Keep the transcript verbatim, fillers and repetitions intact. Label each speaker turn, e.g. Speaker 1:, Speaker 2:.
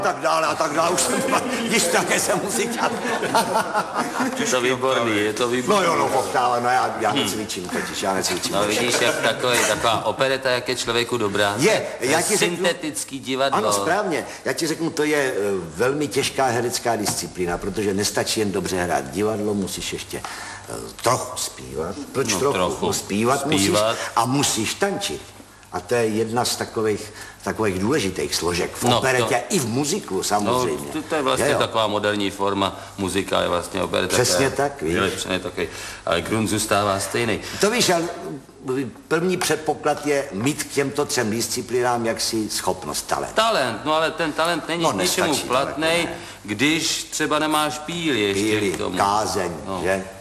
Speaker 1: tak dále a tak dále, už jsem když také jsem muzikant.
Speaker 2: Je to výborný, je to výborný.
Speaker 1: No jo, no, oktáva, no já, já necvičím totiž, já necvičím.
Speaker 2: No vidíš, jak takový, taková opereta, jak je člověku dobrá.
Speaker 1: Je, já ti
Speaker 2: syntetický
Speaker 1: řeknu,
Speaker 2: divadlo.
Speaker 1: ano, správně. Já ti řeknu, to je uh, velmi těžká herecká disciplína, protože nestačí jen dobře hrát divadlo, musíš ještě uh, trochu zpívat. Proč
Speaker 2: No,
Speaker 1: trochu?
Speaker 2: trochu.
Speaker 1: No, zpívat,
Speaker 2: Zpívat.
Speaker 1: musíš a musíš tančit. A to je jedna z takových, takových důležitých složek v
Speaker 2: No,
Speaker 1: operetě
Speaker 2: to...
Speaker 1: i v muziku samozřejmě.
Speaker 2: No, to, to je vlastně
Speaker 1: je,
Speaker 2: taková moderní forma, muzika je vlastně opereta.
Speaker 1: Přesně tak, víš.
Speaker 2: Přesně takový, ale grunt zůstává stejný.
Speaker 1: To víš, ale první předpoklad je mít k těmto třem disciplínám jaksi schopnost, talent.
Speaker 2: Talent, no ale ten talent není
Speaker 1: No,
Speaker 2: k ničemu
Speaker 1: nestačí,
Speaker 2: platnej,
Speaker 1: ne.
Speaker 2: když třeba nemáš píl ještě
Speaker 1: Píli,
Speaker 2: k tomu.
Speaker 1: kázeň,
Speaker 2: No.
Speaker 1: že?